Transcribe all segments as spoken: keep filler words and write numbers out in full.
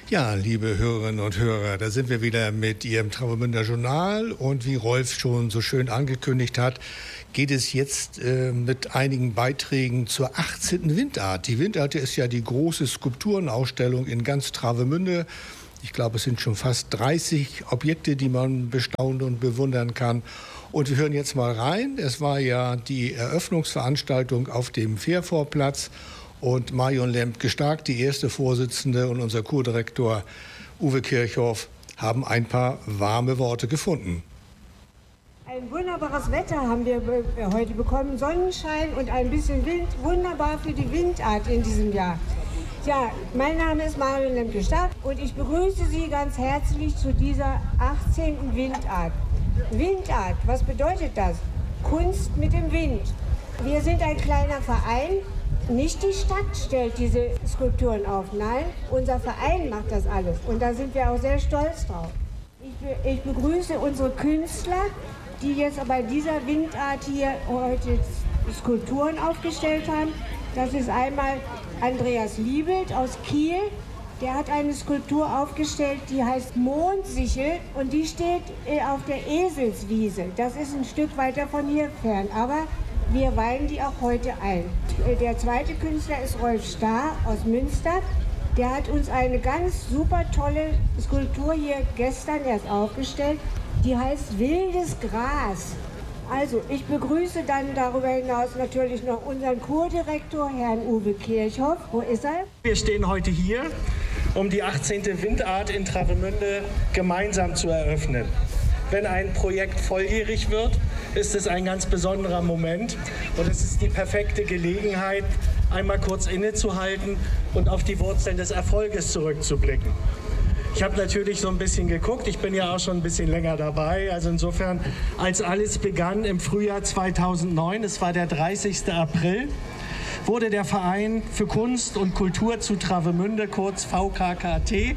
Ja, liebe Hörerinnen und Hörer, da sind wir wieder mit Ihrem Travemünder Journal und wie Rolf schon so schön angekündigt hat, geht es jetzt äh, mit einigen Beiträgen zur achtzehnten Windart. Die Windart ist ja die große Skulpturenausstellung in ganz Travemünde. Ich glaube, es sind schon fast dreißig Objekte, die man bestaunen und bewundern kann. Und wir hören jetzt mal rein. Es war ja die Eröffnungsveranstaltung auf dem Fährvorplatz. Und Marion Lemke-Stark, die erste Vorsitzende, und unser Kurdirektor Uwe Kirchhoff haben ein paar warme Worte gefunden. Ein wunderbares Wetter haben wir heute bekommen, Sonnenschein und ein bisschen Wind, wunderbar für die Windart in diesem Jahr. Ja, mein Name ist Marion Lemke-Stark und ich begrüße Sie ganz herzlich zu dieser achtzehnten Windart. Windart, was bedeutet das? Kunst mit dem Wind. Wir sind ein kleiner Verein. Nicht die Stadt stellt diese Skulpturen auf, nein, unser Verein macht das alles und da sind wir auch sehr stolz drauf. Ich, be ich begrüße unsere Künstler, die jetzt bei dieser Windart hier heute Skulpturen aufgestellt haben. Das ist einmal Andreas Liebelt aus Kiel, der hat eine Skulptur aufgestellt, die heißt Mondsichel und die steht auf der Eselswiese. Das ist ein Stück weiter von hier fern, aber wir weihen die auch heute ein. Der zweite Künstler ist Rolf Starr aus Münster. Der hat uns eine ganz super tolle Skulptur hier gestern erst aufgestellt. Die heißt Wildes Gras. Also ich begrüße dann darüber hinaus natürlich noch unseren Kurdirektor, Herrn Uwe Kirchhoff. Wo ist er? Wir stehen heute hier, um die achtzehnte Windart in Travemünde gemeinsam zu eröffnen. Wenn ein Projekt volljährig wird, ist es ein ganz besonderer Moment und es ist die perfekte Gelegenheit, einmal kurz innezuhalten und auf die Wurzeln des Erfolges zurückzublicken. Ich habe natürlich so ein bisschen geguckt, ich bin ja auch schon ein bisschen länger dabei, also insofern, als alles begann im Frühjahr zweitausendneun, es war der dreißigste April, wurde der Verein für Kunst und Kultur zu Travemünde, kurz V K K T,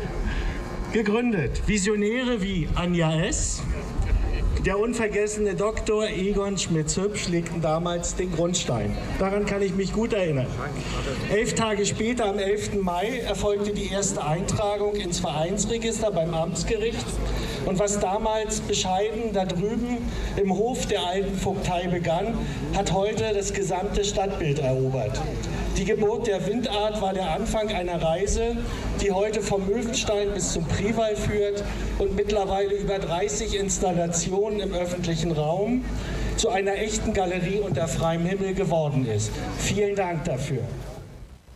gegründet. Visionäre wie Anja S., der unvergessene Doktor Egon Schmitz-Hübsch legten damals den Grundstein. Daran kann ich mich gut erinnern. Elf Tage später, am elften Mai, erfolgte die erste Eintragung ins Vereinsregister beim Amtsgericht. Und was damals bescheiden da drüben im Hof der alten Vogtei begann, hat heute das gesamte Stadtbild erobert. Die Geburt der Windart war der Anfang einer Reise, die heute vom Möwenstein bis zum Priwall führt und mittlerweile über dreißig Installationen im öffentlichen Raum zu einer echten Galerie unter freiem Himmel geworden ist. Vielen Dank dafür.